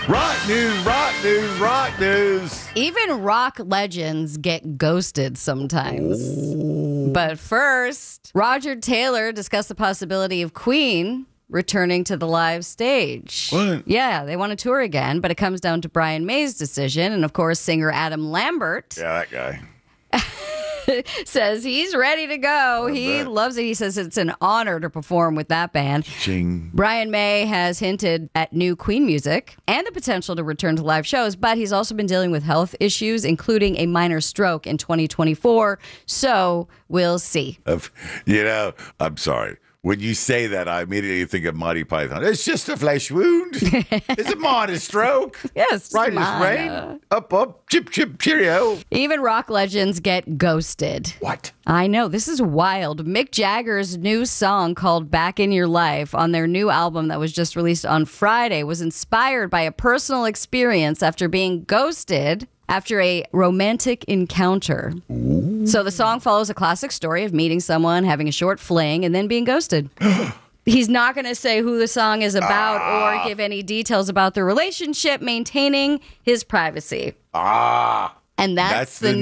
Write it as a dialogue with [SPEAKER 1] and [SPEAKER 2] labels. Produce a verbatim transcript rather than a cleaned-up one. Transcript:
[SPEAKER 1] Rock news, rock news, rock news.
[SPEAKER 2] Even rock legends get ghosted sometimes. Ooh. But first, Roger Taylor discussed the possibility of Queen returning to the live stage.
[SPEAKER 1] What?
[SPEAKER 2] Yeah, they want to tour again, but it comes down to Brian May's decision. And of course, singer Adam Lambert
[SPEAKER 1] Yeah, that guy.
[SPEAKER 2] says he's ready to go.
[SPEAKER 1] I
[SPEAKER 2] he
[SPEAKER 1] bet.
[SPEAKER 2] loves it. He says it's an honor to perform with that band.
[SPEAKER 1] Ching.
[SPEAKER 2] Brian May has hinted at new Queen music and the potential to return to live shows, but he's also been dealing with health issues, including a minor stroke in twenty twenty-four. So we'll see.
[SPEAKER 1] Of, you know, I'm sorry. When you say that, I immediately think of Monty Python. It's just a flesh wound. It's a minor stroke.
[SPEAKER 2] Yes,
[SPEAKER 1] Right as
[SPEAKER 2] minor.
[SPEAKER 1] rain. Up, up, chip, chip, cheerio.
[SPEAKER 2] Even rock legends get ghosted.
[SPEAKER 1] What?
[SPEAKER 2] I know, this is wild. Mick Jagger's new song called Back in Your Life on their new album that was just released on Friday was inspired by a personal experience after being ghosted after a romantic encounter. Ooh. So the song follows a classic story of meeting someone, having a short fling, and then being ghosted. He's not going to say who the song is about ah. or give any details about the relationship, maintaining his privacy.
[SPEAKER 1] Ah.
[SPEAKER 2] And that's,
[SPEAKER 1] that's
[SPEAKER 2] the,
[SPEAKER 1] the